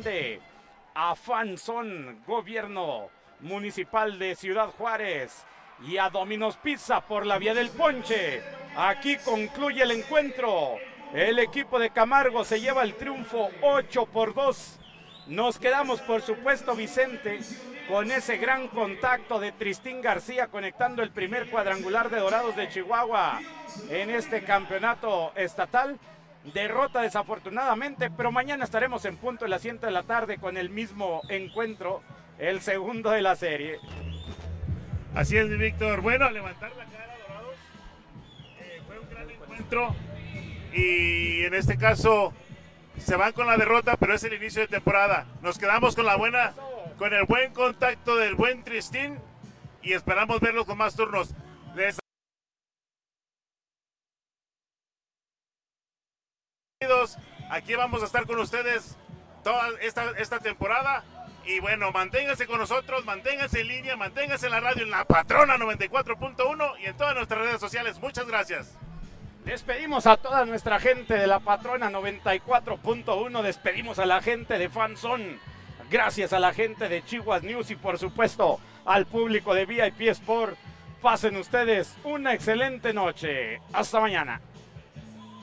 grande a Fanzón, Gobierno Municipal de Ciudad Juárez, y a Domino's Pizza por la vía del ponche. Aquí concluye el encuentro. El equipo de Camargo se lleva el triunfo 8-2. Nos quedamos, por supuesto, Vicente, con ese gran contacto de Tristín García conectando el primer cuadrangular de Dorados de Chihuahua en este campeonato estatal. Derrota desafortunadamente, pero mañana estaremos en punto de las 7 de la tarde con el mismo encuentro, el segundo de la serie. Así es, Víctor. Bueno, a levantar la cara, Dorados. Fue un gran encuentro y en este caso se van con la derrota, pero es el inicio de temporada. Nos quedamos con el buen contacto del buen Tristín y esperamos verlo con más turnos. Aquí vamos a estar con ustedes toda esta temporada. Y bueno, manténganse con nosotros, manténganse en línea, manténganse en la radio, en La Patrona 94.1 y en todas nuestras redes sociales. Muchas gracias. Despedimos a toda nuestra gente de La Patrona 94.1, despedimos a la gente de Fanzón, gracias a la gente de Chihuahua News y por supuesto al público de VIP Sport. Pasen ustedes una excelente noche. Hasta mañana.